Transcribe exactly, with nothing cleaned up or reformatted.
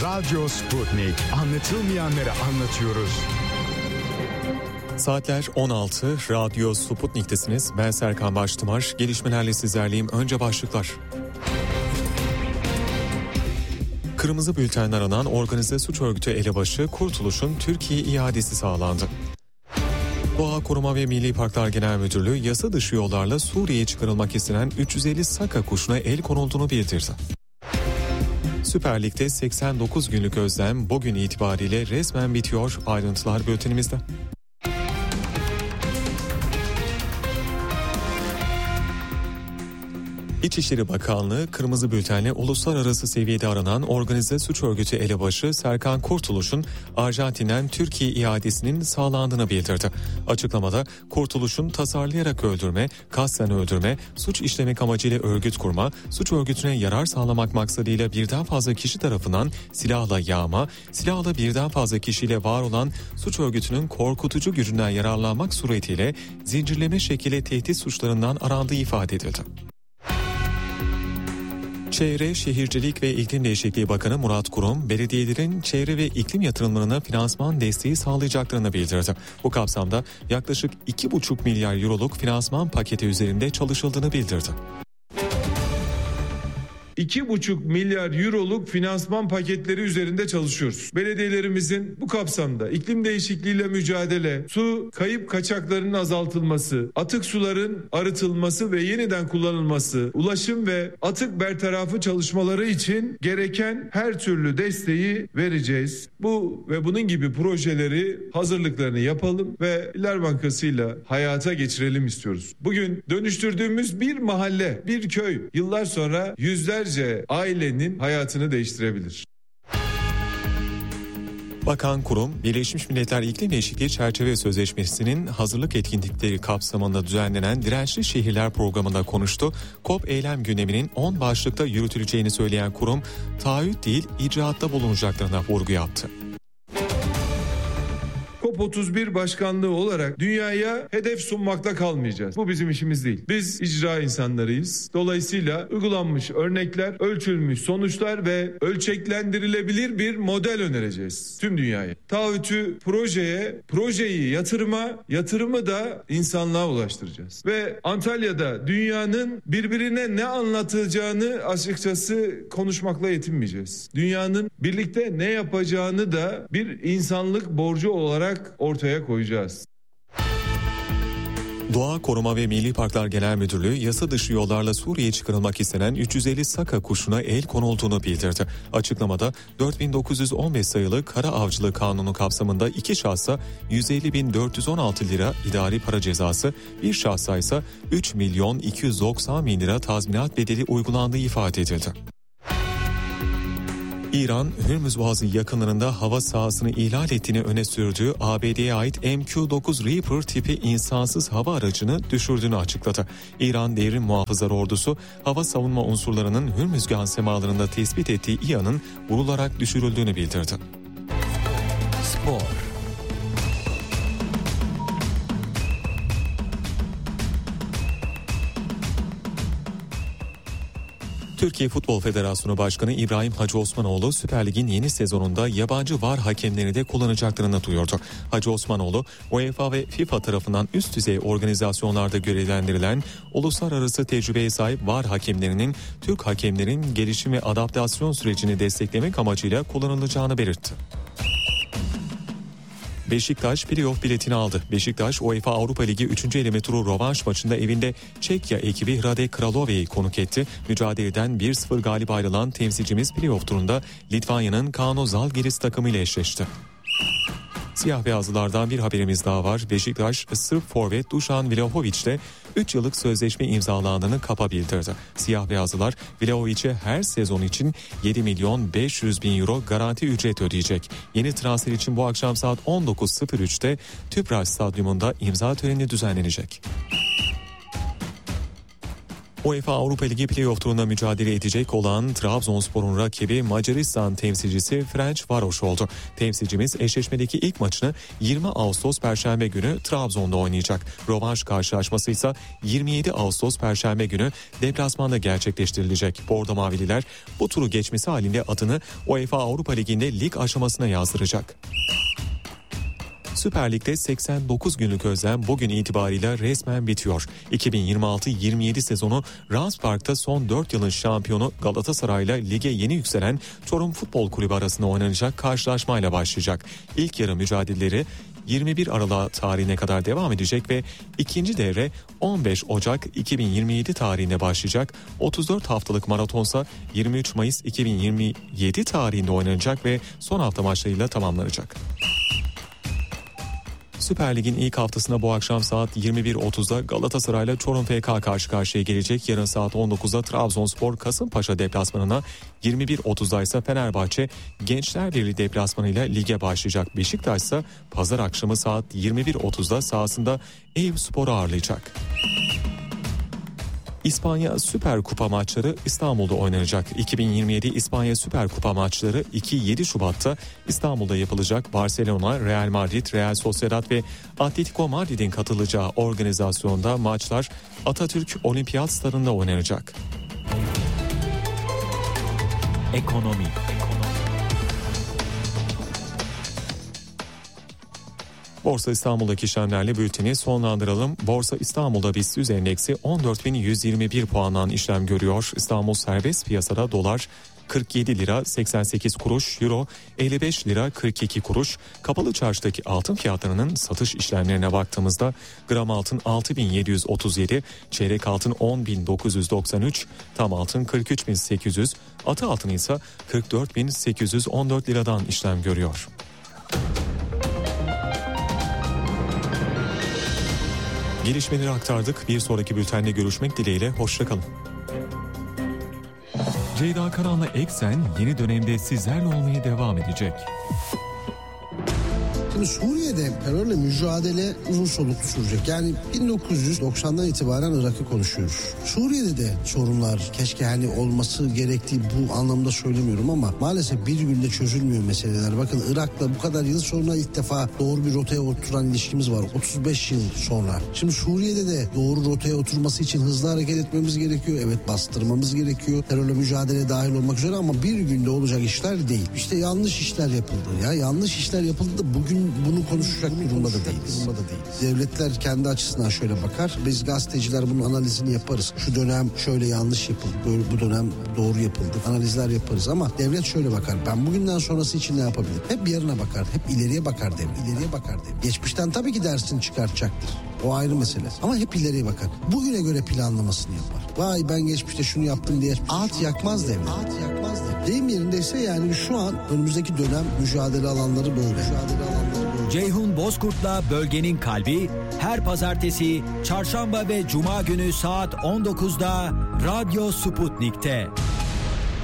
Radyo Sputnik. Anlatılmayanları anlatıyoruz. Saatler on altı, Radyo Sputnik'tesiniz. Ben Serkan Baştımar. Gelişmelerle sizlerleyim. Önce başlıklar. Kırmızı bültenler aranan organize suç örgütü elebaşı Kurtuluş'un Türkiye iadesi sağlandı. Doğa Koruma ve Milli Parklar Genel Müdürlüğü yasa dışı yollarla Suriye'ye çıkarılmak istenen üç yüz elli Saka kuşuna el konulduğunu bildirdi. Süper Lig'de seksen dokuz günlük özlem bugün itibariyle resmen bitiyor. Ayrıntılar bültenimizde. İçişleri Bakanlığı kırmızı bültenle uluslararası seviyede aranan organize suç örgütü elebaşı Serkan Kurtuluş'un Arjantin'den Türkiye iadesinin sağlandığını bildirdi. Açıklamada Kurtuluş'un tasarlayarak öldürme, kasten öldürme, suç işlemek amacıyla örgüt kurma, suç örgütüne yarar sağlamak maksadıyla birden fazla kişi tarafından silahla yağma, silahla birden fazla kişiyle var olan suç örgütünün korkutucu gücünden yararlanmak suretiyle zincirleme şekilde tehdit suçlarından arandığı ifade edildi. Çevre, Şehircilik ve İklim Değişikliği Bakanı Murat Kurum, belediyelerin çevre ve iklim yatırımlarına finansman desteği sağlayacaklarını bildirdi. Bu kapsamda yaklaşık iki buçuk milyar euroluk finansman paketi üzerinde çalışıldığını bildirdi. iki buçuk milyar euroluk finansman paketleri üzerinde çalışıyoruz. Belediyelerimizin bu kapsamda iklim değişikliğiyle mücadele, su kayıp kaçaklarının azaltılması, atık suların arıtılması ve yeniden kullanılması, ulaşım ve atık bertarafı çalışmaları için gereken her türlü desteği vereceğiz. Bu ve bunun gibi projeleri hazırlıklarını yapalım ve İller Bankası'yla hayata geçirelim istiyoruz. Bugün dönüştürdüğümüz bir mahalle, bir köy yıllar sonra yüzler ailenin hayatını değiştirebilir. Bakan Kurum, Birleşmiş Milletler İklim Değişikliği Çerçeve Sözleşmesi'nin hazırlık etkinlikleri kapsamında düzenlenen Dirençli Şehirler programında konuştu. COP eylem gündeminin on başlıkta yürütüleceğini söyleyen kurum, taahhüt değil icraatta bulunacaklarına vurgu yaptı. COP otuz bir başkanlığı olarak dünyaya hedef sunmakla kalmayacağız. Bu bizim işimiz değil. Biz icra insanlarıyız. Dolayısıyla uygulanmış örnekler, ölçülmüş sonuçlar ve ölçeklendirilebilir bir model önereceğiz tüm dünyaya. Taahhütü projeye, projeyi yatırıma, yatırımı da insanlığa ulaştıracağız. Ve Antalya'da dünyanın birbirine ne anlatacağını açıkçası konuşmakla yetinmeyeceğiz. Dünyanın birlikte ne yapacağını da bir insanlık borcu olarak ortaya koyacağız. Doğa Koruma ve Milli Parklar Genel Müdürlüğü yasa dışı yollarla Suriye'ye çıkarılmak istenen üç yüz elli Saka kuşuna el konulduğunu bildirdi. Açıklamada dört bin dokuz yüz on beş sayılı Kara Avcılığı Kanunu kapsamında iki şahsa yüz elli bin dört yüz on altı lira idari para cezası, bir şahsa ise üç milyon iki yüz doksan bin lira tazminat bedeli uygulandığı ifade edildi. İran, Hürmüz Boğazı yakınlarında hava sahasını ihlal ettiğini öne sürdüğü A B D'ye ait M Q dokuz Reaper tipi insansız hava aracını düşürdüğünü açıkladı. İran Devrim Muhafızları Ordusu, hava savunma unsurlarının Hürmüzgan semalarında tespit ettiği İ H A'nın vurularak düşürüldüğünü bildirdi. Spor. Türkiye Futbol Federasyonu Başkanı İbrahim Hacı Osmanoğlu, Süper Lig'in yeni sezonunda yabancı V A R hakemlerini de kullanacaklarını duyurdu. Hacı Osmanoğlu, UEFA ve FIFA tarafından üst düzey organizasyonlarda görevlendirilen uluslararası tecrübeye sahip V A R hakemlerinin Türk hakemlerin gelişim ve adaptasyon sürecini desteklemek amacıyla kullanılacağını belirtti. Beşiktaş playoff biletini aldı. Beşiktaş UEFA Avrupa Ligi üçüncü eleme turu rövanş maçında evinde Çekya ekibi Hradec Kralove'yi konuk etti. Mücadeleden bir sıfır galip ayrılan temsilcimiz playoff turunda Litvanya'nın Kauno Žalgiris takımıyla eşleşti. Siyah beyazlılardan bir haberimiz daha var. Beşiktaş, Sırp forvet Dušan Vlahović'le üç yıllık sözleşme imzalandığını Kap'a bildirdi. Siyah beyazlılar Vlahović'e her sezon için yedi milyon beş yüz bin euro garanti ücret ödeyecek. Yeni transfer için bu akşam saat on dokuz sıfır üçte Tüpraş Stadyumunda imza töreni düzenlenecek. UEFA Avrupa Ligi playoff turunda mücadele edecek olan Trabzonspor'un rakibi Macaristan temsilcisi Ferencvaros oldu. Temsilcimiz eşleşmedeki ilk maçını yirmi Ağustos Perşembe günü Trabzon'da oynayacak. Rövanş karşılaşması ise yirmi yedi Ağustos Perşembe günü deplasmanda gerçekleştirilecek. Bordo Mavililer bu turu geçmesi halinde adını UEFA Avrupa Ligi'nde lig aşamasına yazdıracak. Süper Lig'de seksen dokuz günlük özlem bugün itibarıyla resmen bitiyor. iki bin yirmi altı yirmi yedi sezonu Rams Park'ta son dört yılın şampiyonu Galatasaray'la lige yeni yükselen Çorum Futbol Kulübü arasında oynanacak karşılaşmayla başlayacak. İlk yarı mücadeleleri yirmi bir Aralık tarihine kadar devam edecek ve ikinci devre on beş Ocak iki bin yirmi yedi tarihinde başlayacak. otuz dört haftalık maratonsa yirmi üç Mayıs iki bin yirmi yedi tarihinde oynanacak ve son hafta maçlarıyla tamamlanacak. Süper Lig'in ilk haftasında bu akşam saat yirmi bir otuzda Galatasaray'la Çorum F K karşı karşıya gelecek. Yarın saat on dokuzda Trabzonspor Kasımpaşa deplasmanına, yirmi bir otuzda ise Fenerbahçe Gençlerbirliği deplasmanıyla lige başlayacak. Beşiktaş ise pazar akşamı saat yirmi bir otuzda sahasında Eyüpspor'u ağırlayacak. İspanya Süper Kupa maçları İstanbul'da oynanacak. iki bin yirmi yedi İspanya Süper Kupa maçları iki yedi Şubat'ta İstanbul'da yapılacak. Barcelona, Real Madrid, Real Sociedad ve Atletico Madrid'in katılacağı organizasyonda maçlar Atatürk Olimpiyat Stadı'nda oynanacak. Ekonomi. Borsa İstanbul'daki işlemlerle bülteni sonlandıralım. Borsa İstanbul'da BIST yüz endeksi on dört bin yüz yirmi bir puandan işlem görüyor. İstanbul serbest piyasada dolar kırk yedi lira seksen sekiz kuruş, euro elli beş lira kırk iki kuruş. Kapalı çarşıdaki altın fiyatlarının satış işlemlerine baktığımızda gram altın altı bin yedi yüz otuz yedi, çeyrek altın on bin dokuz yüz doksan üç, tam altın kırk üç bin sekiz yüz, atı altın ise kırk dört bin sekiz yüz on dört liradan işlem görüyor. Gelişmeleri aktardık. Bir sonraki bültende görüşmek dileğiyle. Hoşça kalın. Ceyda Karan'la Eksen yeni dönemde sizlerle olmaya devam edecek. Şimdi Suriye'de terörle mücadele uzun soluklu sürecek. Yani bin dokuz yüz doksandan itibaren Irak'ı konuşuyoruz. Suriye'de de sorunlar keşke hani olması gerektiği bu anlamda söylemiyorum ama maalesef bir günde çözülmüyor meseleler. Bakın Irak'la bu kadar yıl sonra ilk defa doğru bir rotaya oturan ilişkimiz var. otuz beş yıl sonra. Şimdi Suriye'de de doğru rotaya oturması için hızlı hareket etmemiz gerekiyor. Evet, bastırmamız gerekiyor. Terörle mücadele dahil olmak üzere ama bir günde olacak işler değil. İşte yanlış işler yapıldı. Ya yanlış işler yapıldı da bugün bunu konuşacak bir durumda da değiliz. Devletler kendi açısından şöyle bakar. Biz gazeteciler bunun analizini yaparız. Şu dönem şöyle yanlış yapıldı. Böyle bu dönem doğru yapıldı. Analizler yaparız ama devlet şöyle bakar. Ben bugünden sonrası için ne yapabilirim? Hep yarına bakar. Hep ileriye bakar devlet. İleriye bakar devlet. Geçmişten tabii ki dersini çıkartacaktır. O ayrı mesele. Ama hep ileriye bakar. Bugüne göre planlamasını yapar. Vay ben geçmişte şunu yaptım diye ağıt yakmaz devlet. Ağıt yakmaz devlet. Deyim yerindeyse yani şu an önümüzdeki dönem mücadele alanları böyle. Mücadele alanları böyle. Ceyhun Bozkurt'la Bölgenin Kalbi her pazartesi, çarşamba ve cuma günü saat on dokuzda Radyo Sputnik'te.